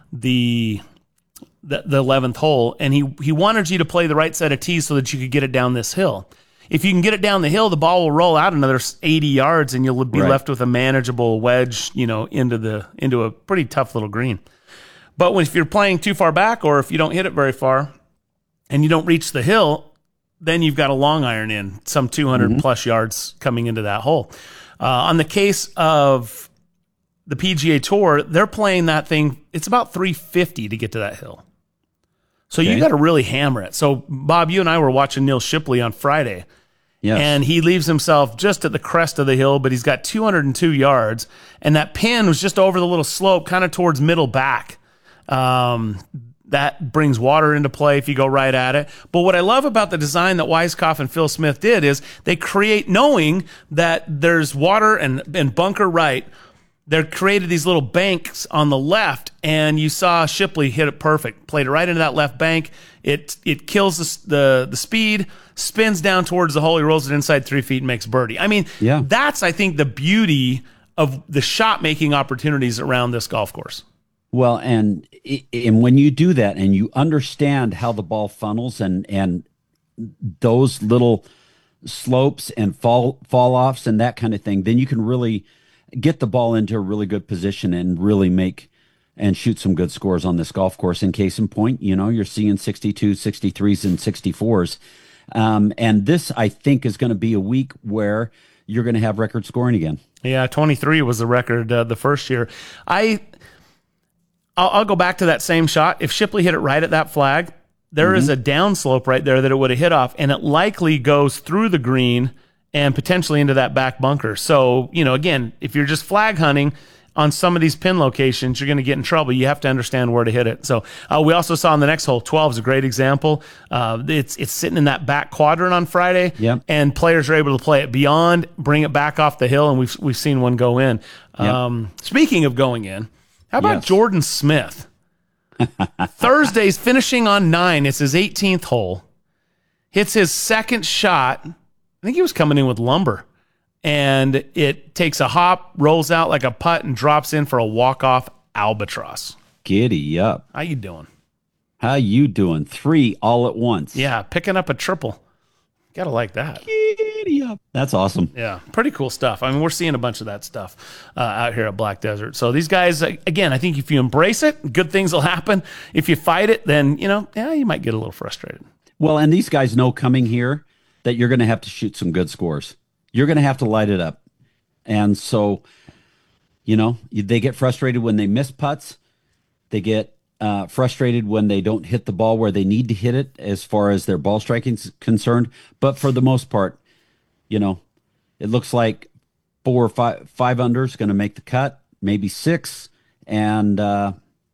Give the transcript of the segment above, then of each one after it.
the 11th hole, and he wanted you to play the right set of tees so that you could get it down this hill. If you can get it down the hill, the ball will roll out another 80 yards, and you'll be left with a manageable wedge, into a pretty tough little green. But if you're playing too far back, or if you don't hit it very far, and you don't reach the hill, then you've got a long iron in some 200 plus yards coming into that hole. On the case of the PGA Tour, they're playing that thing. It's about 350 to get to that hill. So you got to really hammer it. So, Bob, you and I were watching Neil Shipley on Friday. Yes. And he leaves himself just at the crest of the hill, but he's got 202 yards. And that pin was just over the little slope, kind of towards middle back. That brings water into play if you go right at it. But what I love about the design that Weiskopf and Phil Smith did is they create, knowing that there's water and bunker right, they created these little banks on the left, and you saw Shipley hit it perfect. Played it right into that left bank. It kills the speed, spins down towards the hole. He rolls it inside 3 feet and makes birdie. I mean, that's, I think, the beauty of the shot-making opportunities around this golf course. Well, and when you do that and you understand how the ball funnels and those little slopes and fall-offs and that kind of thing, then you can really get the ball into a really good position and really make and shoot some good scores on this golf course. In case in point, you're seeing 62, 63s, and 64s. And this, I think, is going to be a week where you're going to have record scoring again. Yeah, 23 was the record the first year. I'll go back to that same shot. If Shipley hit it right at that flag, there is a downslope right there that it would have hit off, and it likely goes through the green and potentially into that back bunker. So, again, if you're just flag hunting on some of these pin locations, you're going to get in trouble. You have to understand where to hit it. So we also saw in the next hole, 12 is a great example. It's sitting in that back quadrant on Friday, and players are able to play it beyond, bring it back off the hill, and we've seen one go in. Speaking of going in, how about Jordan Smith? Thursday's finishing on 9. It's his 18th hole. Hits his second shot. I think he was coming in with lumber. And it takes a hop, rolls out like a putt, and drops in for a walk-off albatross. Giddy up. How you doing? How you doing? 3 all at once. Yeah, picking up a triple. Gotta like that. Giddy up. That's awesome. Yeah, pretty cool stuff. I mean, we're seeing a bunch of that stuff out here at Black Desert. So these guys, again, I think if you embrace it, good things will happen. If you fight it, then, you might get a little frustrated. Well, and these guys know coming here that you're going to have to shoot some good scores. You're going to have to light it up. And so, they get frustrated when they miss putts. They get frustrated when they don't hit the ball where they need to hit it as far as their ball striking is concerned. But for the most part, it looks like 4 or 5 under is going to make the cut, maybe 6, and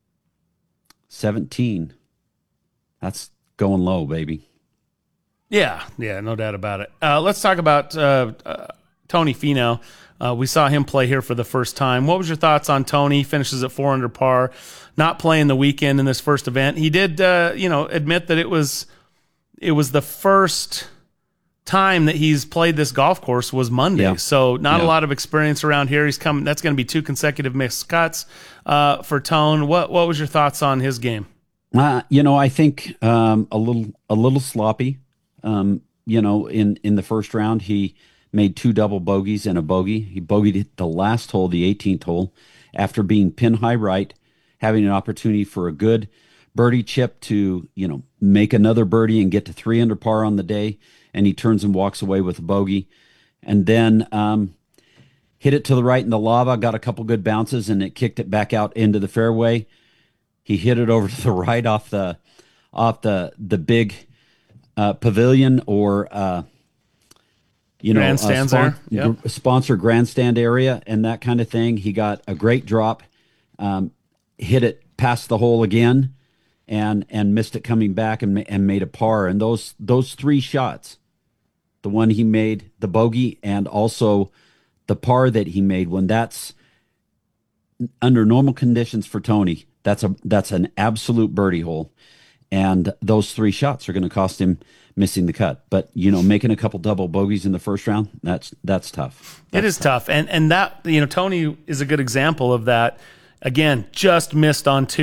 17. That's going low, baby. Yeah, no doubt about it. Let's talk about Tony Finau. We saw him play here for the first time. What was your thoughts on Tony? Finishes at 4 under par, not playing the weekend in this first event. He did, admit that it was the first time that he's played this golf course was Monday. Yeah. So not a lot of experience around here. He's coming. That's going to be 2 consecutive missed cuts for Tone. What was your thoughts on his game? I think a little sloppy. In the first round, he made 2 double bogeys and a bogey. He bogeyed the last hole, the 18th hole, after being pin high right, having an opportunity for a good birdie chip to, make another birdie and get to 3 under par on the day. And he turns and walks away with a bogey. And then hit it to the right in the lava, got a couple good bounces, and it kicked it back out into the fairway. He hit it over to the right off the big pavilion or grandstands there. Yep. Sponsor grandstand area and that kind of thing. He got a great drop, hit it past the hole again, and missed it coming back and made a par. And those 3 shots, the one he made, the bogey, and also the par that he made, when that's under normal conditions for Tony, that's an absolute birdie hole. And those 3 shots are going to cost him missing the cut. But, making a couple double bogeys in the first round, that's tough. It is tough. And that, Tony is a good example of that. Again, just missed on 2.